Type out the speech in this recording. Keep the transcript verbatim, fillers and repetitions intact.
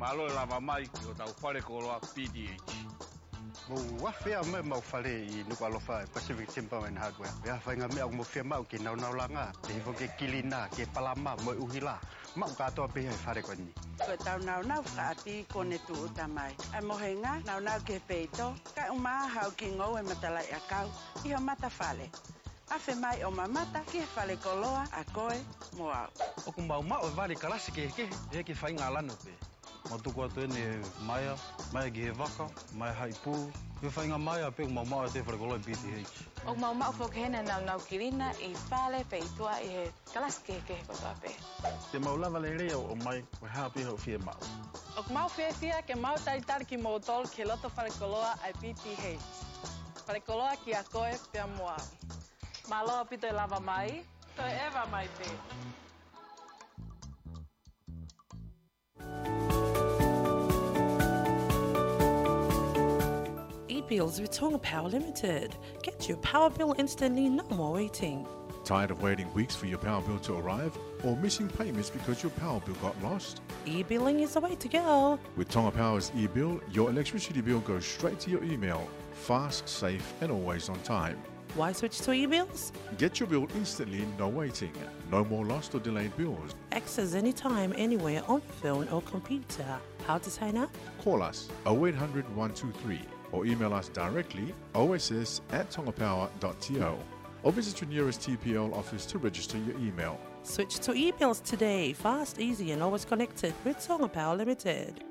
Malo lava mai ki o tau whare ko loa P D H. Mo wa fea me mau whare I nuku alofa Pacific Timber and Hardware. Ia whainga mea o mo fea mau ki nau nau langa. Te hivo ke kilina, ke palama, mo uhila. Mau katoa pehe whare ko ni. Ko tau nau nau ka api kone tu utamai. Ai mohenga nau nau ke peito. Ka uma hau ki ngau e matalai a kau. Iho mata whale. Afe mai o mamata ki whale koloa a koe mo au. O ku mau mau e wale karasi ke ke. E ke whainga lano pe. Ma tuku atu ene maia, maia ki he waka, maia hai pū. He whainga maia pe mau mau e te whare koloa P D H. O mau mau whokehena nau nau kirina I whale peitua I he karasi ke ke kotoa pe. Te mau lava le rea o mai, o hapi hau fia mau. O mau fia fia ke mau taritar ki mau tol ke loto whare koloa ai P T H. Whare koloa ki a koe pia moa. Maloa pito e lava mai, to e ewa mai pe. E-bills with Tonga Power Limited. Get your power bill instantly, no more waiting. Tired of waiting weeks for your power bill to arrive or missing payments because your power bill got lost? E-billing is the way to go. With Tonga Power's e-bill, your electricity bill goes straight to your email, fast, safe and always on time. Why switch to e-bills? Get your bill instantly, no waiting. No more lost or delayed bills. Access anytime, anywhere on phone or computer. How to sign up? Call us oh eight hundred, one two three or email us directly O S S at tongapower dot to or visit your nearest T P L office to register your email. Switch to e-bills today. Fast, easy and always connected with Tonga Power Limited.